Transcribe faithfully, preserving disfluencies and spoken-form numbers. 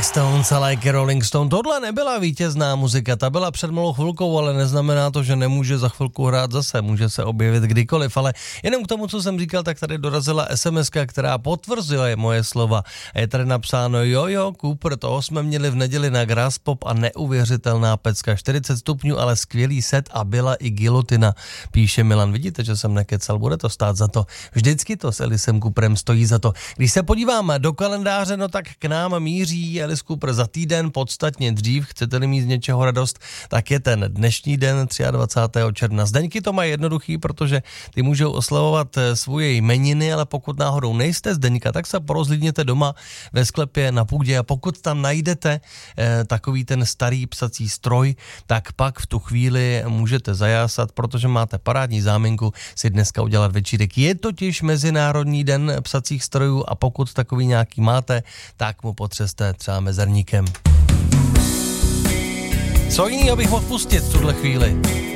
Rolling Stones a Like a Rolling Stone. Tohle nebyla vítězná muzika, ta byla před malou chvilkou, ale neznamená to, že nemůže za chvilku hrát zase, může se objevit kdykoliv, ale jenom k tomu, co jsem říkal, tak tady dorazila es em eska, která potvrzuje moje slova. Je tady napsáno, jo jo, Cooper, toho jsme měli v neděli na Graspop a neuvěřitelná pecka, čtyřicet stupňů, ale skvělý set a byla i gilotina, píše Milan. Vidíte, že jsem nekecal, bude to stát za to. Vždycky to s Elisem Cooperem stojí za to. Když se podíváme do kalendáře, no tak k nám míří Alice Cooper za týden, podstatně dřív. Chcete-li mít z něčeho radost, tak je ten dnešní den dvacátého třetího června. Zdeňky to mají jednoduchý, protože ty můžou oslavovat svoje jmeniny, ale pokud náhodou nejste Zdeňka, tak se porozhlídněte doma ve sklepě na půdě a pokud tam najdete eh, takový ten starý psací stroj, tak pak v tu chvíli můžete zajásat, protože máte parádní záminku si dneska udělat večírek. Je totiž Mezinárodní den psacích strojů a pokud takový nějaký máte, tak mu potřeste třeba mezerníkem. Co jiného bych mohl pustit v tuhle chvíli?